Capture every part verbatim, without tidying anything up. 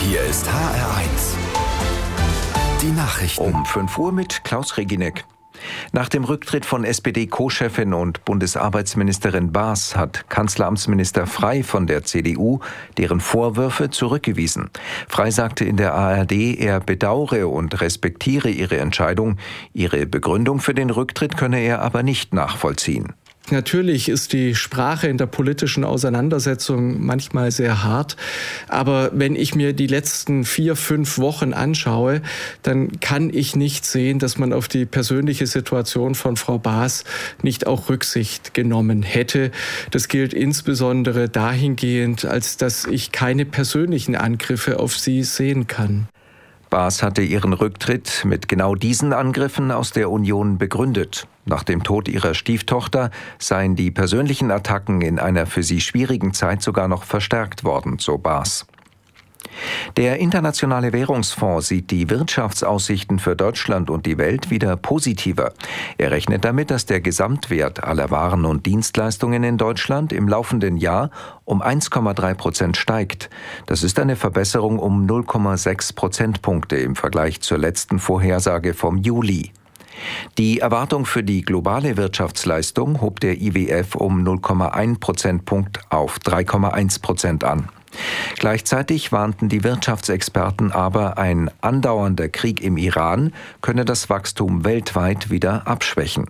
Hier ist H R eins. Die Nachrichten. Um fünf Uhr mit Klaus Reginek. Nach dem Rücktritt von S P D-Co-Chefin und Bundesarbeitsministerin Baas hat Kanzleramtsminister Frey von der C D U deren Vorwürfe zurückgewiesen. Frey sagte in der A R D, er bedauere und respektiere ihre Entscheidung. Ihre Begründung für den Rücktritt könne er aber nicht nachvollziehen. Natürlich ist die Sprache in der politischen Auseinandersetzung manchmal sehr hart. Aber wenn ich mir die letzten vier, fünf Wochen anschaue, dann kann ich nicht sehen, dass man auf die persönliche Situation von Frau Baas nicht auch Rücksicht genommen hätte. Das gilt insbesondere dahingehend, als dass ich keine persönlichen Angriffe auf sie sehen kann. Baas hatte ihren Rücktritt mit genau diesen Angriffen aus der Union begründet. Nach dem Tod ihrer Stieftochter seien die persönlichen Attacken in einer für sie schwierigen Zeit sogar noch verstärkt worden, so Baas. Der Internationale Währungsfonds sieht die Wirtschaftsaussichten für Deutschland und die Welt wieder positiver. Er rechnet damit, dass der Gesamtwert aller Waren und Dienstleistungen in Deutschland im laufenden Jahr um eins Komma drei Prozent steigt. Das ist eine Verbesserung um null Komma sechs Prozentpunkte im Vergleich zur letzten Vorhersage vom Juli. Die Erwartung für die globale Wirtschaftsleistung hob der I W F um null Komma eins Prozentpunkt auf drei Komma eins Prozent an. Gleichzeitig warnten die Wirtschaftsexperten aber, ein andauernder Krieg im Iran könne das Wachstum weltweit wieder abschwächen.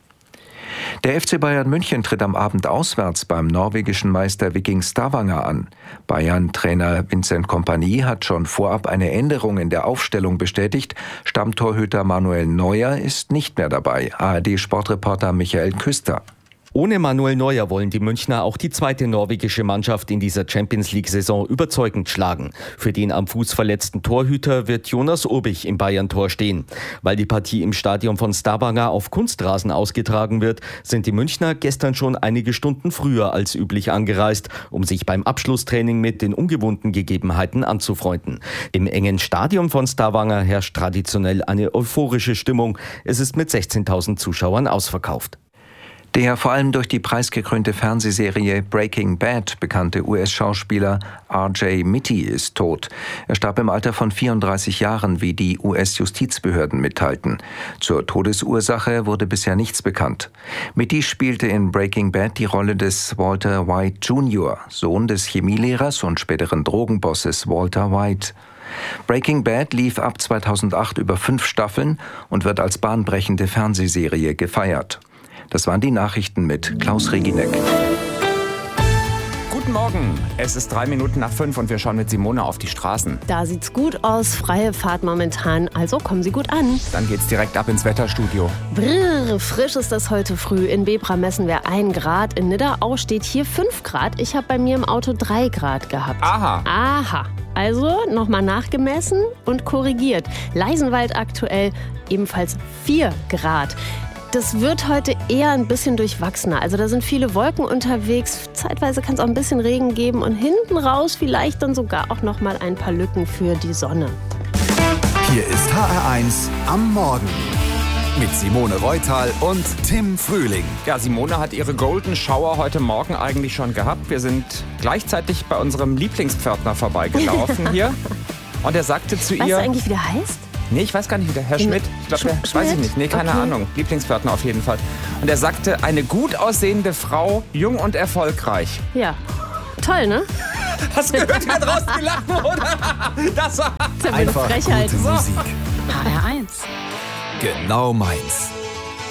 Der F C Bayern München tritt am Abend auswärts beim norwegischen Meister Viking Stavanger an. Bayern-Trainer Vincent Kompany hat schon vorab eine Änderung in der Aufstellung bestätigt. Stammtorhüter Manuel Neuer ist nicht mehr dabei. A R D-Sportreporter Michael Küster. Ohne Manuel Neuer wollen die Münchner auch die zweite norwegische Mannschaft in dieser Champions-League-Saison überzeugend schlagen. Für den am Fuß verletzten Torhüter wird Jonas Urbich im Bayern-Tor stehen. Weil die Partie im Stadion von Stavanger auf Kunstrasen ausgetragen wird, sind die Münchner gestern schon einige Stunden früher als üblich angereist, um sich beim Abschlusstraining mit den ungewohnten Gegebenheiten anzufreunden. Im engen Stadion von Stavanger herrscht traditionell eine euphorische Stimmung. Es ist mit sechzehntausend Zuschauern ausverkauft. Der vor allem durch die preisgekrönte Fernsehserie Breaking Bad bekannte U S-Schauspieler R J Mitte ist tot. Er starb im Alter von vierunddreißig Jahren, wie die U S-Justizbehörden mitteilten. Zur Todesursache wurde bisher nichts bekannt. Mitte spielte in Breaking Bad die Rolle des Walter White Junior, Sohn des Chemielehrers und späteren Drogenbosses Walter White. Breaking Bad lief ab zweitausendacht über fünf Staffeln und wird als bahnbrechende Fernsehserie gefeiert. Das waren die Nachrichten mit Klaus Reginek. Guten Morgen, es ist drei Minuten nach fünf und wir schauen mit Simone auf die Straßen. Da sieht's gut aus, freie Fahrt momentan, also kommen Sie gut an. Dann geht's direkt ab ins Wetterstudio. Brrr, frisch ist das heute früh. In Bebra messen wir ein Grad, in Nidderau steht hier fünf Grad. Ich habe bei mir im Auto drei Grad gehabt. Aha. Aha. Also nochmal nachgemessen und korrigiert. Leisenwald aktuell ebenfalls vier Grad. Das wird heute eher ein bisschen durchwachsener. Also da sind viele Wolken unterwegs. Zeitweise kann es auch ein bisschen Regen geben und hinten raus vielleicht dann sogar auch noch mal ein paar Lücken für die Sonne. Hier ist H R eins am Morgen mit Simone Reutal und Tim Frühling. Ja, Simone hat ihre Golden Shower heute Morgen eigentlich schon gehabt. Wir sind gleichzeitig bei unserem Lieblingspförtner vorbeigelaufen hier. Und er sagte zu weißt ihr... Weißt du eigentlich, wie der heißt? Nee, ich weiß gar nicht, wie der Herr Schmidt. Ich glaube, der weiß ich nicht. Nee, keine okay. Ahnung. Lieblingspförtner auf jeden Fall. Und er sagte, eine gut aussehende Frau, jung und erfolgreich. Ja. Toll, ne? Hast du gehört, wer draußen gelacht wurde? Das war einfach gute Musik. H R eins. Genau meins.